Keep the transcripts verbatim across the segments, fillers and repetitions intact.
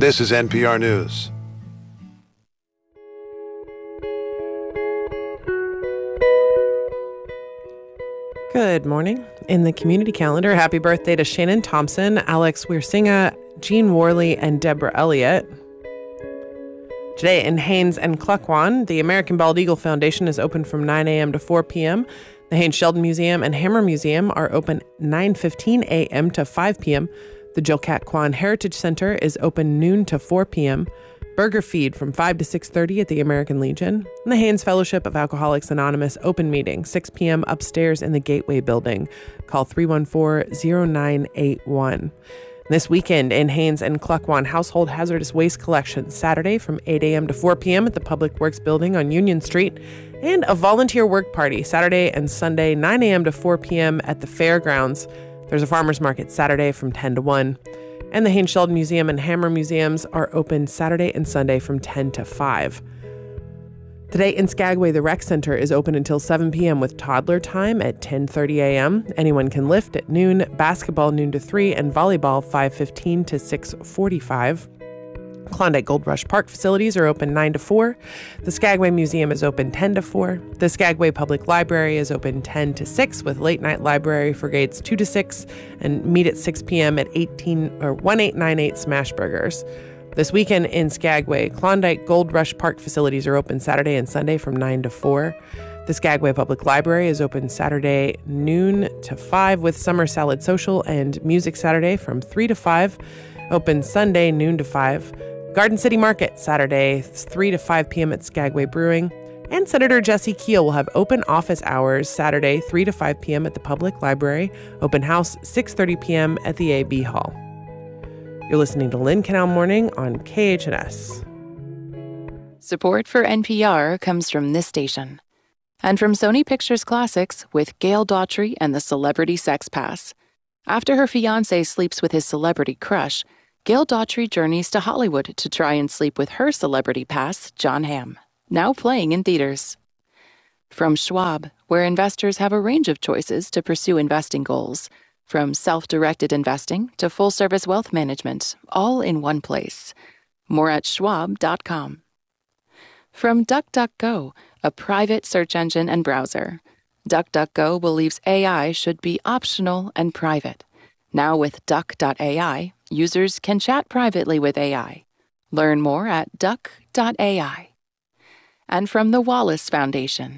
This is N P R News. Good morning. In the community calendar, happy birthday to Shannon Thompson, Alex Wiersinga, Jean Worley, and Deborah Elliott. Today in Haines and Cluckwan, the American Bald Eagle Foundation is open from nine a.m. to four p.m. The Haines Sheldon Museum and Hammer Museum are open nine fifteen a.m. to five p.m. The Jilkat Kwan Heritage Center is open noon to four p.m. Burger Feed from five to six thirty at the American Legion. And the Haines Fellowship of Alcoholics Anonymous open meeting, six p.m. upstairs in the Gateway Building. Call three one four, zero nine eight one. This weekend in Haines and Cluckwan, household hazardous waste collection Saturday from eight a.m. to four p.m. at the Public Works Building on Union Street, and a volunteer work party Saturday and Sunday nine a.m. to four p.m. at the fairgrounds. There's a farmer's market Saturday from ten to one. And the Haines Sheldon Museum and Hammer Museums are open Saturday and Sunday from ten to five. Today in Skagway, the Rec Center is open until seven p.m. with toddler time at ten thirty a.m. Anyone can lift at noon, basketball noon to three, and volleyball five fifteen to six forty-five. Klondike Gold Rush Park facilities are open nine to four. The Skagway Museum is open ten to four. The Skagway Public Library is open ten to six with late night library for grades two to six, and meet at six p.m. at eighteen or eighteen ninety-eight Smash Burgers. This weekend in Skagway, Klondike Gold Rush Park facilities are open Saturday and Sunday from nine to four. The Skagway Public Library is open Saturday noon to five with Summer Salad Social and Music Saturday from three to five. Open Sunday noon to five. Garden City Market Saturday three to five p.m. at Skagway Brewing. And Senator Jesse Keel will have open office hours Saturday three to five p.m. at the Public Library. Open house six thirty p.m. at the A B Hall. You're listening to Lynn Canal Morning on K H N S. Support for N P R comes from this station. And from Sony Pictures Classics with Gail Daughtry and the Celebrity Sex Pass. After her fiancé sleeps with his celebrity crush, Gail Daughtry journeys to Hollywood to try and sleep with her celebrity pass, John Hamm. Now playing in theaters. From Schwab, where investors have a range of choices to pursue investing goals. From self-directed investing to full-service wealth management, all in one place. More at schwab dot com. From DuckDuckGo, a private search engine and browser. DuckDuckGo believes A I should be optional and private. Now with duck dot A I, users can chat privately with A I. Learn more at duck dot A I. And from the Wallace Foundation.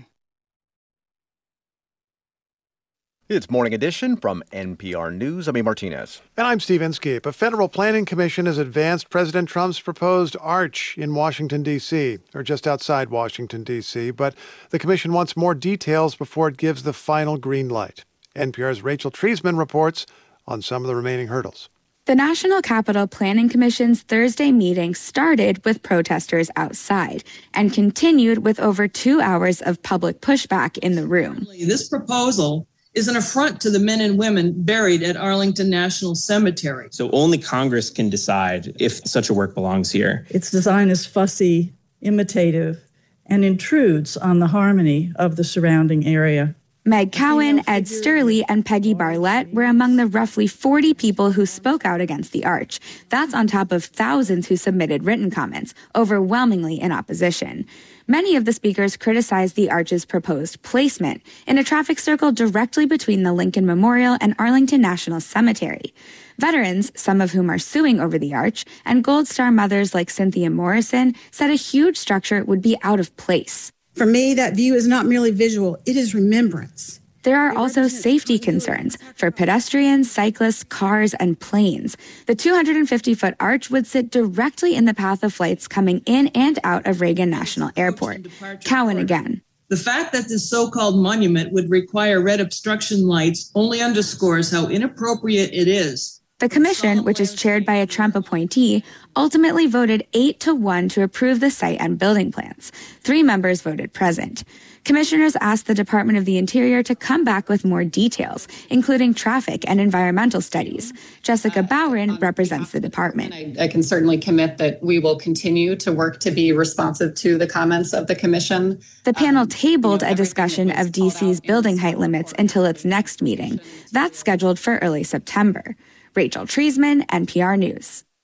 It's Morning Edition from N P R News. I'm A. Martinez. And I'm Steve Inskeep. A federal planning commission has advanced President Trump's proposed arch in Washington, D C, or just outside Washington, D C, but the commission wants more details before it gives the final green light. N P R's Rachel Treisman reports on some of the remaining hurdles. The National Capital Planning Commission's Thursday meeting started with protesters outside and continued with over two hours of public pushback in the room. This proposal is an affront to the men and women buried at Arlington National Cemetery. So only Congress can decide if such a work belongs here. Its design is fussy, imitative, and intrudes on the harmony of the surrounding area. Meg Cowan, Ed Sturley, and Peggy Barlett were among the roughly forty people who spoke out against the arch. That's on top of thousands who submitted written comments, overwhelmingly in opposition. Many of the speakers criticized the arch's proposed placement in a traffic circle directly between the Lincoln Memorial and Arlington National Cemetery. Veterans, some of whom are suing over the arch, and Gold Star mothers like Cynthia Morrison said a huge structure would be out of place. For me, that view is not merely visual, it is remembrance. There are also safety concerns for pedestrians, cyclists, cars, and planes. The two hundred fifty foot arch would sit directly in the path of flights coming in and out of Reagan National Airport. Cowan again. The fact that this so-called monument would require red obstruction lights only underscores how inappropriate it is. The commission, which is chaired by a Trump appointee, ultimately voted eight to one to approve the site and building plans. Three members voted present. Commissioners asked the Department of the Interior to come back with more details, including traffic and environmental studies. Jessica Bowron represents the department. I, I can certainly commit that we will continue to work to be responsive to the comments of the commission. The panel tabled a discussion of D C's building height limits until its next meeting. That's scheduled for early September. Rachel Treisman, N P R News.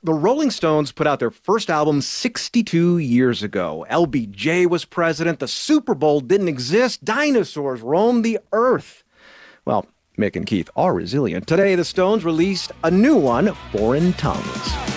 The Rolling Stones put out their first album sixty-two years ago. L B J was president. The Super Bowl didn't exist. Dinosaurs roamed the earth. Well, Mick and Keith are resilient. Today, the Stones released a new one, Foreign Tongues.